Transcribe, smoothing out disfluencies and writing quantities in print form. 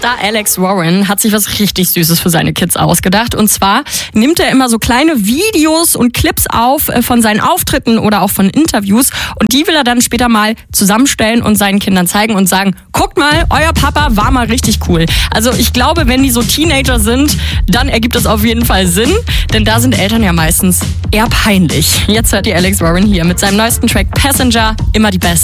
Star Alex Warren hat sich was richtig Süßes für seine Kids ausgedacht. Und zwar nimmt er immer so kleine Videos und Clips auf von seinen Auftritten oder auch von Interviews. Und die will er dann später mal zusammenstellen und seinen Kindern zeigen und sagen, guckt mal, euer Papa war mal richtig cool. Also ich glaube, wenn die so Teenager sind, dann ergibt das auf jeden Fall Sinn. Denn da sind Eltern ja meistens eher peinlich. Jetzt hört ihr Alex Warren hier mit seinem neuesten Track Passenger, immer die Beste.